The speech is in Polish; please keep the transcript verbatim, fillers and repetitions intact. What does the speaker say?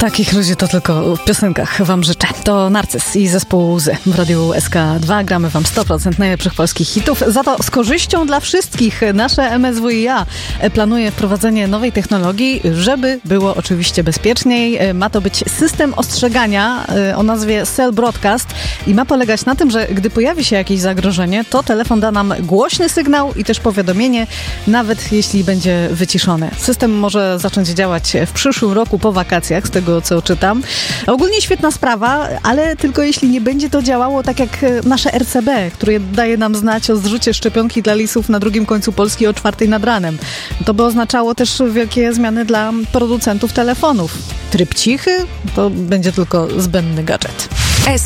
Takich ludzi to tylko w piosenkach wam życzę. To Narcyz i zespół Łzy w Radiu S K dwa. Gramy wam sto procent najlepszych polskich hitów. Za to z korzyścią dla wszystkich nasze M S W i A planuje wprowadzenie nowej technologii, żeby było oczywiście bezpieczniej. Ma to być system ostrzegania o nazwie Cell Broadcast i ma polegać na tym, że gdy pojawi się jakieś zagrożenie, to telefon da nam głośny sygnał i też powiadomienie, nawet jeśli będzie wyciszony. System może zacząć działać w przyszłym roku po wakacjach, z tego co czytam. Ogólnie świetna sprawa, ale tylko jeśli nie będzie to działało tak jak nasze R C B, które daje nam znać o zrzucie szczepionki dla lisów na drugim końcu Polski o czwartej nad ranem. To by oznaczało też wielkie zmiany dla producentów telefonów. Tryb cichy to będzie tylko zbędny gadżet.